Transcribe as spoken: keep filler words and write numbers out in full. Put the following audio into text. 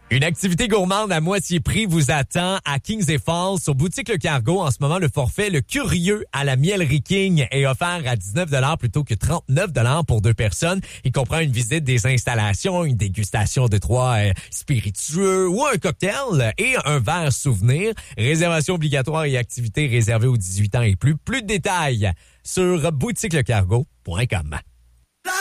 Une activité gourmande à moitié prix vous attend à Kings et Falls. Sur Boutique Le Cargo, en ce moment, le forfait Le Curieux à la Mielerie King est offert à dix-neuf dollars plutôt que trente-neuf dollars pour deux personnes. Il comprend une visite des installations, une dégustation de trois euh, spiritueux ou un cocktail et un verre souvenir. Réservation obligatoire et activités réservées aux dix-huit ans et plus. Plus de détails sur boutique le cargo point com.